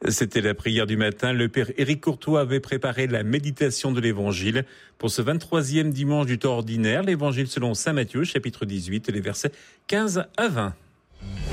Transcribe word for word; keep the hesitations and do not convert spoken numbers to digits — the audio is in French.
C'était la prière du matin. Le père Éric Courtois avait préparé la méditation de l'Évangile pour ce vingt-troisième dimanche du temps ordinaire. L'Évangile selon saint Matthieu, chapitre dix-huit, les versets quinze à vingt.